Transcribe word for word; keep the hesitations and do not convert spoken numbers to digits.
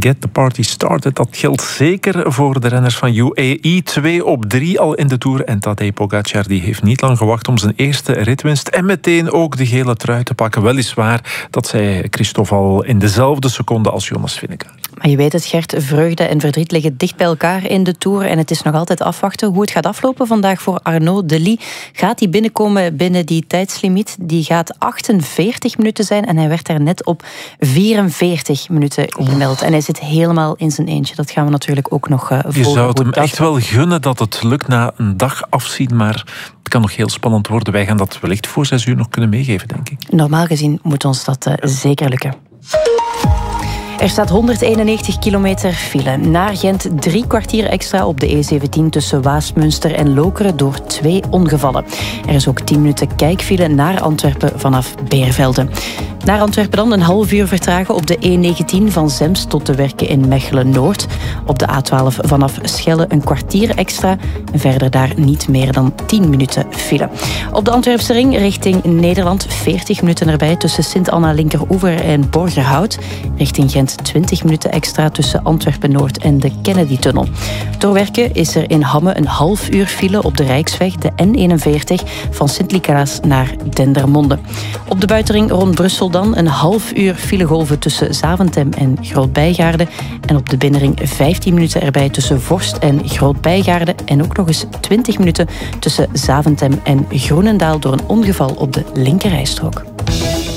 get the party started. Dat geldt zeker voor de renners van U A E. Twee op drie al in de Tour. En Tadej Pogacar die heeft niet lang gewacht om zijn eerste ritwinst en meteen ook de gele trui te pakken. Weliswaar, dat zei Christophe al in dezelfde seconde als Jonas Vingegaard. Maar je weet het, Gert, vreugde en verdriet liggen dicht bij elkaar in de Tour. En het is nog altijd afwachten hoe het gaat aflopen vandaag voor Arnaud Delis. Gaat hij binnenkomen binnen die tijdslimiet? Die gaat achtenveertig minuten zijn en hij werd daar net op vierenveertig minuten gemeld. En hij zit helemaal in zijn eentje. Dat gaan we natuurlijk ook nog uh, volgen. Je zou het hem echt wel gunnen dat het lukt na een dag afzien, maar het kan nog heel spannend worden. Wij gaan dat wellicht voor zes uur nog kunnen meegeven, denk ik. Normaal gezien moet ons dat uh, zeker lukken. Er staat honderdeenennegentig kilometer file. Naar Gent drie kwartier extra op de E zeventien tussen Waasmunster en Lokeren door twee ongevallen. Er is ook tien minuten kijkfile naar Antwerpen vanaf Beervelde. Naar Antwerpen dan een half uur vertragen op de E negentien van Zemst tot de Werken in Mechelen-Noord. Op de A twaalf vanaf Schelle een kwartier extra en verder daar niet meer dan tien minuten file. Op de Antwerpse ring richting Nederland veertig minuten erbij tussen Sint-Anna-Linkeroever en Borgerhout. Richting Gent twintig minuten extra tussen Antwerpen-Noord en de Kennedy-tunnel. Door Werken is er in Hamme een half uur file op de Rijksweg, de N eenenveertig, van Sint-Niklaas naar Dendermonde. Op de buitenring rond Brussel dan een half uur filegolven tussen Zaventem en Groot-Bijgaarde. En op de binnenring vijftien minuten erbij tussen Vorst en Groot-Bijgaarde. En ook nog eens twintig minuten tussen Zaventem en Groenendaal door een ongeval op de linkerrijstrook.